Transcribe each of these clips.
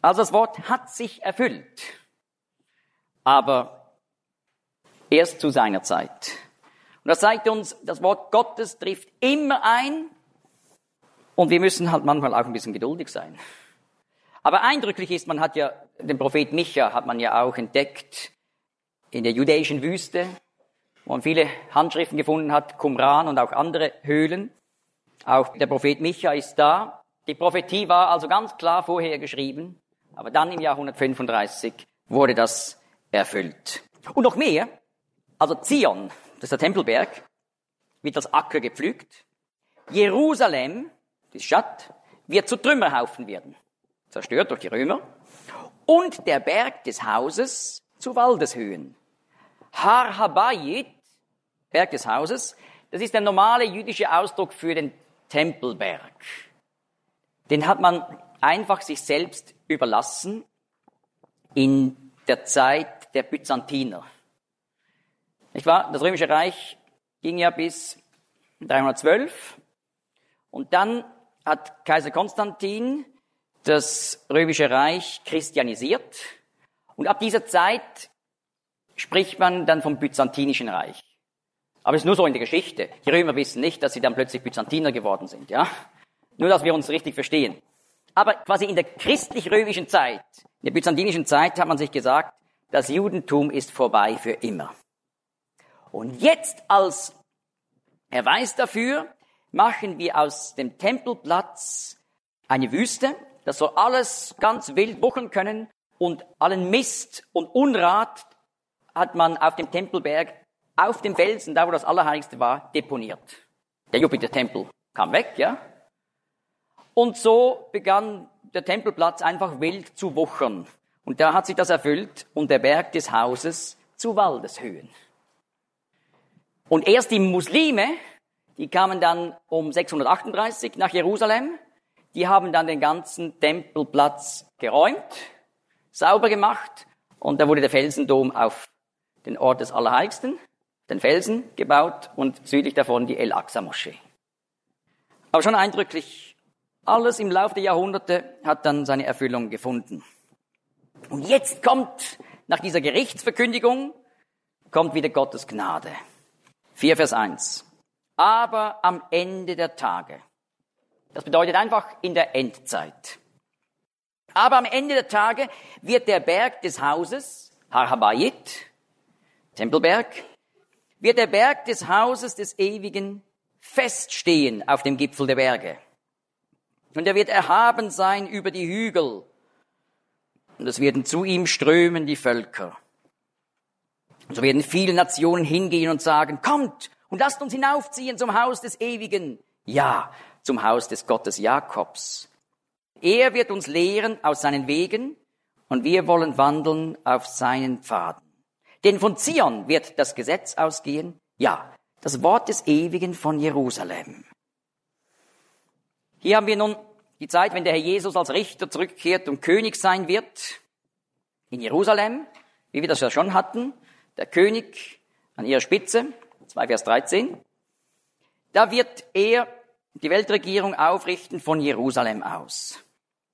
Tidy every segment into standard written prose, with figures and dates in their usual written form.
Also das Wort hat sich erfüllt, aber erst zu seiner Zeit. Und das zeigt uns, das Wort Gottes trifft immer ein und wir müssen halt manchmal auch ein bisschen geduldig sein. Aber eindrücklich ist, man hat ja, den Prophet Micha hat man ja auch entdeckt in der judäischen Wüste, wo man viele Handschriften gefunden hat, Qumran und auch andere Höhlen. Auch der Prophet Micha ist da. Die Prophetie war also ganz klar vorher geschrieben, aber dann im Jahr 135 wurde das erfüllt. Und noch mehr, also Zion, das ist der Tempelberg, wird als Acker gepflügt. Jerusalem, die Stadt, wird zu Trümmerhaufen werden, zerstört durch die Römer. Und der Berg des Hauses zu Waldeshöhen. Har Habayit, Berg des Hauses, das ist der normale jüdische Ausdruck für den Tempelberg. Den hat man einfach sich selbst überlassen in der Zeit der Byzantiner. Nicht wahr? Das Römische Reich ging ja bis 312 und dann hat Kaiser Konstantin das Römische Reich christianisiert und ab dieser Zeit spricht man dann vom Byzantinischen Reich. Aber es ist nur so in der Geschichte. Die Römer wissen nicht, dass sie dann plötzlich Byzantiner geworden sind, ja? Nur, dass wir uns richtig verstehen. Aber quasi in der christlich-römischen Zeit, in der byzantinischen Zeit hat man sich gesagt, das Judentum ist vorbei für immer. Und jetzt als Erweis dafür machen wir aus dem Tempelplatz eine Wüste. Das soll alles ganz wild wuchern können und allen Mist und Unrat hat man auf dem Tempelberg, auf dem Felsen, da wo das Allerheiligste war, deponiert. Der Jupitertempel kam weg, ja. Und so begann der Tempelplatz einfach wild zu wuchern. Und da hat sich das erfüllt und der Berg des Hauses zu Waldeshöhen. Und erst die Muslime, die kamen dann um 638 nach Jerusalem, die haben dann den ganzen Tempelplatz geräumt, sauber gemacht und da wurde der Felsendom auf den Ort des Allerheiligsten, den Felsen gebaut und südlich davon die El-Aqsa-Moschee. Aber schon eindrücklich, alles im Laufe der Jahrhunderte hat dann seine Erfüllung gefunden. Und jetzt kommt, nach dieser Gerichtsverkündigung, kommt wieder Gottes Gnade. 4 Vers 1. Aber am Ende der Tage. Das bedeutet einfach in der Endzeit. Aber am Ende der Tage wird der Berg des Hauses, Har Habayit, Tempelberg, wird der Berg des Hauses des Ewigen feststehen auf dem Gipfel der Berge. Und er wird erhaben sein über die Hügel. Und es werden zu ihm strömen die Völker. Und so werden viele Nationen hingehen und sagen, kommt und lasst uns hinaufziehen zum Haus des Ewigen. Ja, zum Haus des Gottes Jakobs. Er wird uns lehren aus seinen Wegen und wir wollen wandeln auf seinen Pfaden. Denn von Zion wird das Gesetz ausgehen, ja, das Wort des Ewigen von Jerusalem. Hier haben wir nun die Zeit, wenn der Herr Jesus als Richter zurückkehrt und König sein wird in Jerusalem, wie wir das ja schon hatten, der König an ihrer Spitze, 2 Vers 13. Da wird er die Weltregierung aufrichten von Jerusalem aus.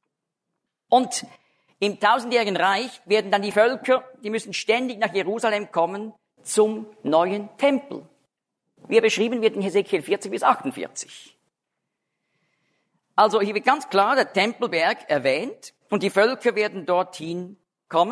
Und im 1000-jährigen Reich werden dann die Völker, die müssen ständig nach Jerusalem kommen zum neuen Tempel. Wie er beschrieben wird in Hesekiel 40 bis 48. Also hier wird ganz klar der Tempelberg erwähnt und die Völker werden dorthin kommen.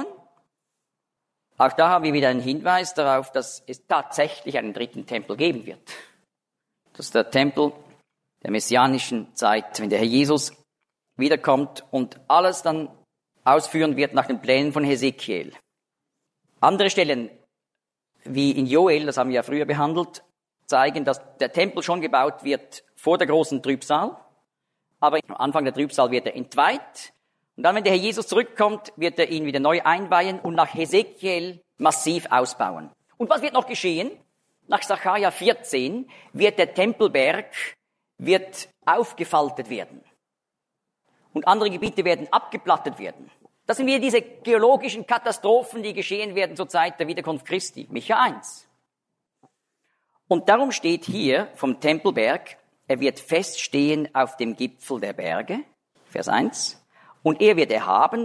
Auch da haben wir wieder einen Hinweis darauf, dass es tatsächlich einen dritten Tempel geben wird. Das ist der Tempel der messianischen Zeit, wenn der Herr Jesus wiederkommt und alles dann ausführen wird nach den Plänen von Hesekiel. Andere Stellen, wie in Joel, das haben wir ja früher behandelt, zeigen, dass der Tempel schon gebaut wird vor der großen Trübsal, aber am Anfang der Trübsal wird er entweiht. Und dann, wenn der Herr Jesus zurückkommt, wird er ihn wieder neu einweihen und nach Hesekiel massiv ausbauen. Und was wird noch geschehen? Nach Sacharja 14 wird der Tempelberg aufgefaltet werden. Und andere Gebiete werden abgeplattet werden. Das sind wieder diese geologischen Katastrophen, die geschehen werden zur Zeit der Wiederkunft Christi. Micha 1. Und darum steht hier vom Tempelberg, er wird feststehen auf dem Gipfel der Berge, Vers 1, und er wird erhaben